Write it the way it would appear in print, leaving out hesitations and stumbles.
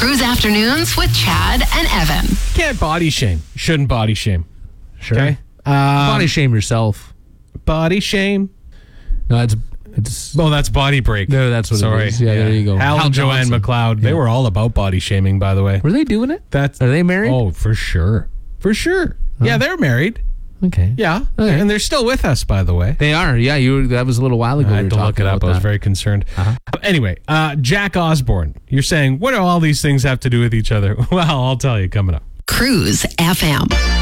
Cruise Afternoons with Chad and Evan. Can't body shame. Shouldn't body shame. Sure. Okay? Body shame yourself. Body shame. No, it's. Oh, that's Body Break. No, that's what Sorry. it is. Yeah, there you go. Hal and Joanne Johnson. McLeod. They Yeah. were all about body shaming, by the way. Were they doing it? Are they married? Oh, for sure. For sure. Yeah, they're married. Okay. Yeah. Okay. And they're still with us, by the way. They are. Yeah, that was a little while ago. I we had were to look talking it up. about I was that. very concerned. Uh-huh. Anyway, Jack Osborne. You're saying, what do all these things have to do with each other? Well, I'll tell you coming up. Cruise FM.